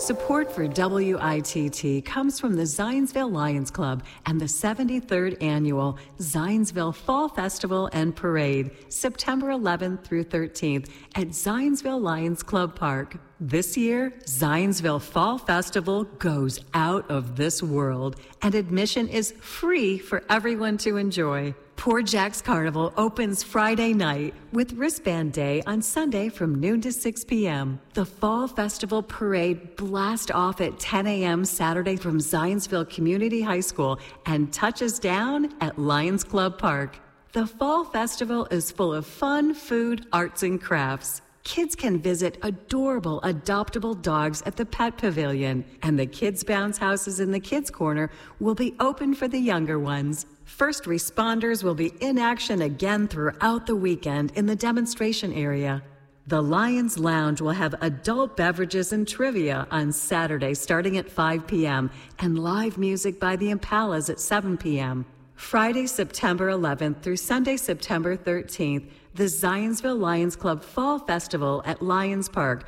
Support for WITT comes from the Zionsville Lions Club and the 73rd Annual Zionsville Fall Festival and Parade, September 11th through 13th at Zionsville Lions Club Park. This year, Zionsville Fall Festival goes out of this world, and admission is free for everyone to enjoy. Poor Jack's Carnival opens Friday night with Wristband Day on Sunday from noon to 6 p.m. The Fall Festival Parade blasts off at 10 a.m. Saturday from Zionsville Community High School and touches down at Lions Club Park. The Fall Festival is full of fun, food, arts, and crafts. Kids can visit adorable adoptable dogs at the Pet Pavilion, and the Kids Bounce Houses in the Kids Corner will be open for the younger ones. First responders will be in action again throughout the weekend in the demonstration area. The Lions Lounge will have adult beverages and trivia on Saturday starting at 5 p.m. and live music by the Impalas at 7 p.m. Friday, September 11th through Sunday, September 13th, the Zionsville Lions Club Fall Festival at Lions Park,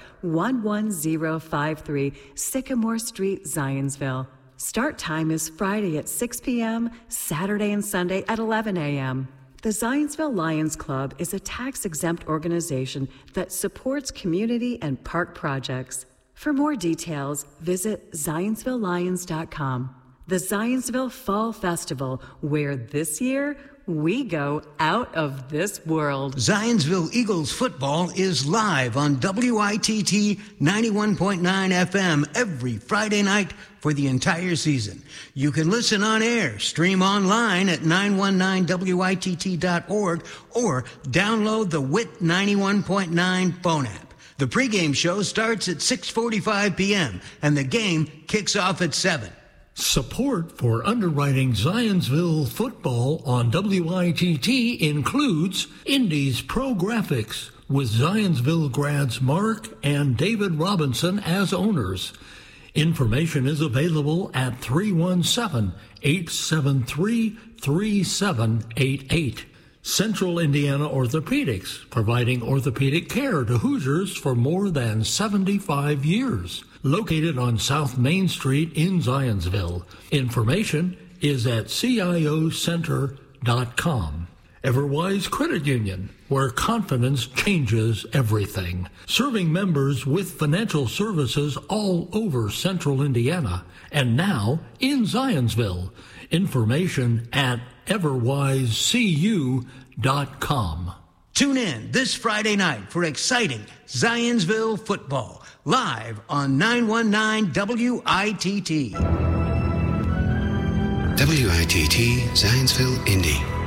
11053 Sycamore Street, Zionsville. Start time is Friday at 6 p.m., Saturday and Sunday at 11 a.m. The Zionsville Lions Club is a tax-exempt organization that supports community and park projects. For more details, visit ZionsvilleLions.com. The Zionsville Fall Festival, where this year we go out of this world. Zionsville Eagles football is live on WITT 91.9 FM every Friday night for the entire season. You can listen on air, stream online at 919witt.org, or download the WIT 91.9 phone app. The pregame show starts at 6:45 p.m. and the game kicks off at 7. Support for underwriting Zionsville football on WITT includes Indy's Pro Graphics with Zionsville grads Mark and David Robinson as owners. Information is available at 317-873-3788. Central Indiana Orthopedics, providing orthopedic care to Hoosiers for more than 75 years. Located on South Main Street in Zionsville. Information is at ciocenter.com. Everwise Credit Union, where confidence changes everything. Serving members with financial services all over Central Indiana and now in Zionsville. Information at everwisecu.com. Tune in this Friday night for exciting Zionsville football, live on 919 WITT. WITT Zionsville, Indy.